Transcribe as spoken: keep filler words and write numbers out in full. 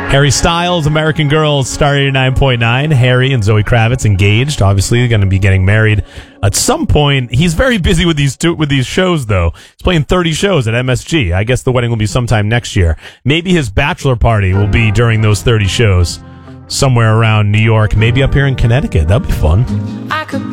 Harry Styles, American Girl, Star eighty-nine point nine. Harry and Zoe Kravitz engaged. Obviously, going to be getting married at some point. He's very busy with these two, with these shows, though. He's playing thirty shows at M S G. I guess the wedding will be sometime next year. Maybe his bachelor party will be during those thirty shows, somewhere around New York, maybe up here in Connecticut. That'd be fun. I could